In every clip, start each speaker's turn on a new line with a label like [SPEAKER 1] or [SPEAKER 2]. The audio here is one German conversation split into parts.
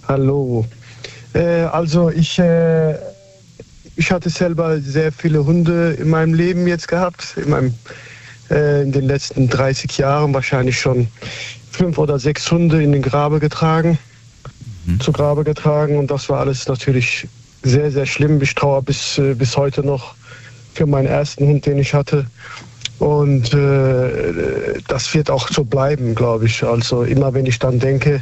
[SPEAKER 1] Hallo. Also ich hatte selber sehr viele Hunde in meinem Leben jetzt gehabt. In den letzten 30 Jahren wahrscheinlich schon 5 oder 6 Hunde in den Grabe getragen, zu Grabe getragen. Und das war alles natürlich sehr, sehr schlimm. Ich trauere bis heute noch für meinen ersten Hund, den ich hatte. Und das wird auch so bleiben, glaube ich. Also immer wenn ich dann denke,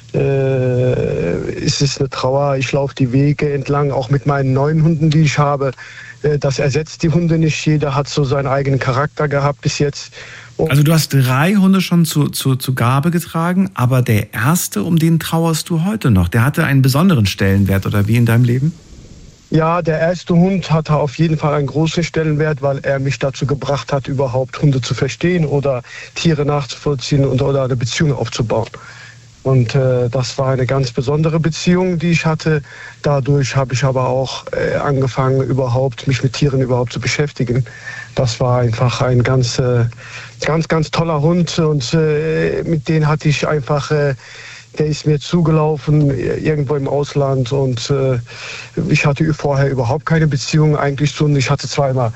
[SPEAKER 1] ist es eine Trauer. Ich laufe die Wege entlang, auch mit meinen neuen Hunden, die ich habe. Das ersetzt die Hunde nicht. Jeder hat so seinen eigenen Charakter gehabt bis jetzt.
[SPEAKER 2] Also du hast 3 Hunde schon zu Grabe getragen, aber der erste, um den trauerst du heute noch. Der hatte einen besonderen Stellenwert, oder wie in deinem Leben?
[SPEAKER 1] Ja, der erste Hund hatte auf jeden Fall einen großen Stellenwert, weil er mich dazu gebracht hat, überhaupt Hunde zu verstehen oder Tiere nachzuvollziehen oder eine Beziehung aufzubauen. Und das war eine ganz besondere Beziehung, die ich hatte. Dadurch habe ich aber auch angefangen, mich mit Tieren überhaupt zu beschäftigen. Das war einfach ein ganz toller Hund und mit dem hatte ich einfach, der ist mir zugelaufen irgendwo im Ausland und ich hatte vorher überhaupt keine Beziehung eigentlich zu. Ich hatte zwar immer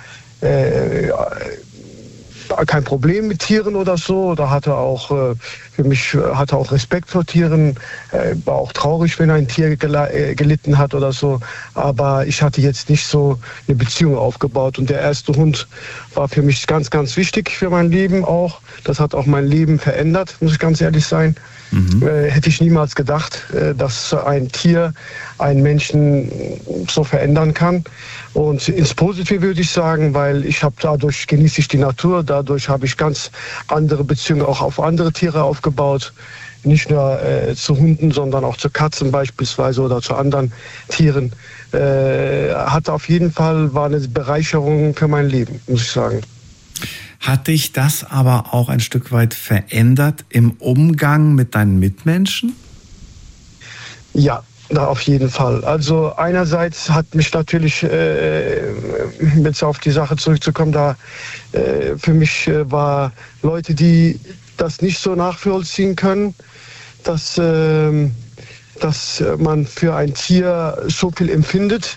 [SPEAKER 1] kein Problem mit Tieren oder so. Da hatte auch Respekt vor Tieren. War auch traurig, wenn ein Tier gelitten hat oder so. Aber ich hatte jetzt nicht so eine Beziehung aufgebaut. Und der erste Hund war für mich ganz, ganz wichtig für mein Leben auch. Das hat auch mein Leben verändert, muss ich ganz ehrlich sein. Hätte ich niemals gedacht, dass ein Tier einen Menschen so verändern kann. Und ins Positive würde ich sagen, weil dadurch genieße ich die Natur, dadurch habe ich ganz andere Beziehungen auch auf andere Tiere aufgebaut. Nicht nur zu Hunden, sondern auch zu Katzen beispielsweise oder zu anderen Tieren. War eine Bereicherung für mein Leben, muss ich sagen.
[SPEAKER 2] Hat dich das aber auch ein Stück weit verändert im Umgang mit deinen Mitmenschen?
[SPEAKER 1] Ja, auf jeden Fall. Also einerseits hat mich natürlich, jetzt auf die Sache zurückzukommen, für mich war Leute, die das nicht so nachvollziehen können, dass man für ein Tier so viel empfindet.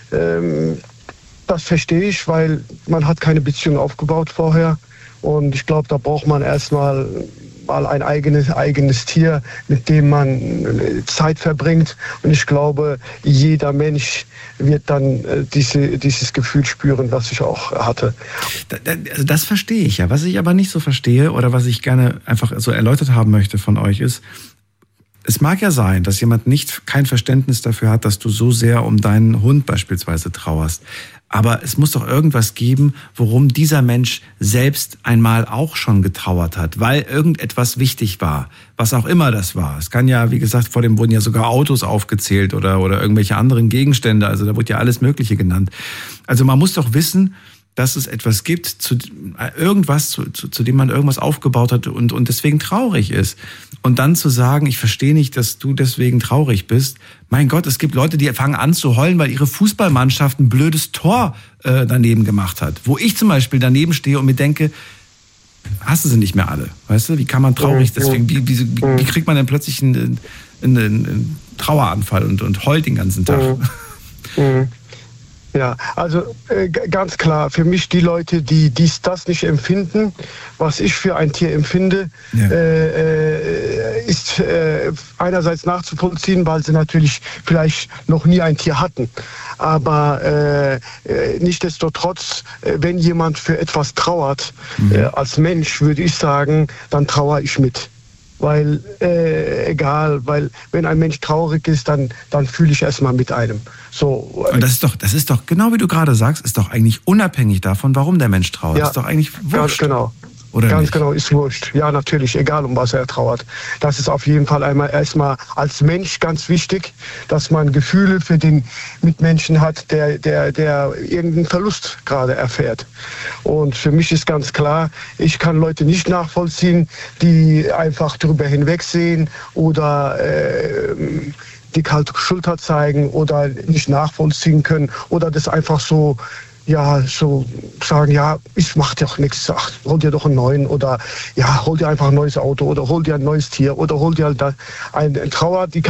[SPEAKER 1] Das verstehe ich, weil man hat keine Beziehung aufgebaut vorher. Und ich glaube, da braucht man erstmal ein eigenes Tier, mit dem man Zeit verbringt. Und ich glaube, jeder Mensch wird dann dieses Gefühl spüren, was ich auch hatte.
[SPEAKER 2] Das verstehe ich ja. Was ich aber nicht so verstehe oder was ich gerne einfach so erläutert haben möchte von euch ist, es mag ja sein, dass jemand kein Verständnis dafür hat, dass du so sehr um deinen Hund beispielsweise trauerst. Aber es muss doch irgendwas geben, worum dieser Mensch selbst einmal auch schon getrauert hat, weil irgendetwas wichtig war, was auch immer das war. Es kann ja, wie gesagt, vor dem wurden ja sogar Autos aufgezählt oder irgendwelche anderen Gegenstände, also da wurde ja alles Mögliche genannt. Also man muss doch wissen, dass es etwas gibt, zu dem man irgendwas aufgebaut hat und deswegen traurig ist. Und dann zu sagen, ich verstehe nicht, dass du deswegen traurig bist. Mein Gott, es gibt Leute, die fangen an zu heulen, weil ihre Fußballmannschaft ein blödes Tor daneben gemacht hat. Wo ich zum Beispiel daneben stehe und mir denke, hast du sie nicht mehr alle? Weißt du, wie kann man traurig, deswegen, wie kriegt man denn plötzlich einen Traueranfall und heult den ganzen Tag?
[SPEAKER 1] Ja, also ganz klar, für mich die Leute, die das nicht empfinden, was ich für ein Tier empfinde, ist einerseits nachzuvollziehen, weil sie natürlich vielleicht noch nie ein Tier hatten. Aber nichtsdestotrotz, wenn jemand für etwas trauert, als Mensch würde ich sagen, dann trauere ich mit. Weil weil wenn ein Mensch traurig ist, dann fühle ich erstmal mit einem. So.
[SPEAKER 2] Und das ist doch genau wie du gerade sagst, ist doch eigentlich unabhängig davon, warum der Mensch trauert.
[SPEAKER 1] Ja,
[SPEAKER 2] ist doch eigentlich wurscht.
[SPEAKER 1] Ganz genau.
[SPEAKER 2] Oder
[SPEAKER 1] ganz
[SPEAKER 2] nicht?
[SPEAKER 1] genau, ist wurscht. Ja, natürlich, egal um was er trauert. Das ist auf jeden Fall erstmal als Mensch ganz wichtig, dass man Gefühle für den Mitmenschen hat, der irgendeinen Verlust gerade erfährt. Und für mich ist ganz klar, ich kann Leute nicht nachvollziehen, die einfach drüber hinwegsehen oder die kalte Schulter zeigen oder nicht nachvollziehen können oder das einfach so sagen, ich mach dir doch nichts, hol dir doch einen neuen oder hol dir einfach ein neues Auto oder hol dir ein neues Tier oder hol dir eine Trauer, die